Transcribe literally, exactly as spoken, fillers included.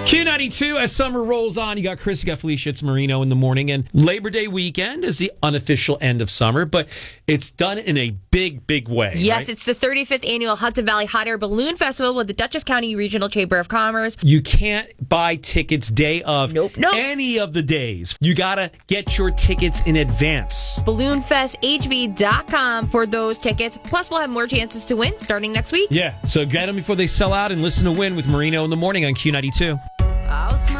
Q ninety-two, as summer rolls on, you got Chris, you got Felicia, it's Marino in the morning, and Labor Day weekend is the unofficial end of summer, but it's done in a big, big way. Yes, right? It's the thirty-fifth annual Hudson Valley Hot Air Balloon Festival with the Dutchess County Regional Chamber of Commerce. You can't buy tickets day of Nope, nope. any of the days. You gotta get your tickets in advance. balloon fest h v dot com for those tickets. Plus, we'll have more chances to win starting next week. Yeah, so get them before they sell out and listen to Win with Marino in the morning on Q ninety-two.